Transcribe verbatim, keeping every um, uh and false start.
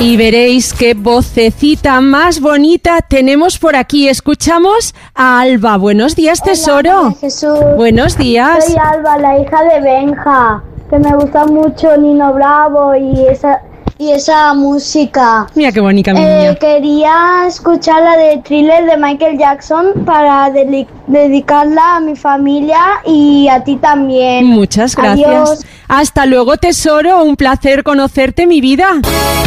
Y veréis qué vocecita más bonita tenemos por aquí. Escuchamos a Alba. Buenos días, tesoro. Hola, Jesús. Buenos días. Soy Alba, la hija de Benja, que me gusta mucho Nino Bravo y esa y esa música. Mira qué bonita mi eh, niña. Quería escuchar la de Thriller de Michael Jackson para deli- dedicarla a mi familia y a ti también. Muchas gracias. Adiós. Hasta luego, tesoro. Un placer conocerte, mi vida.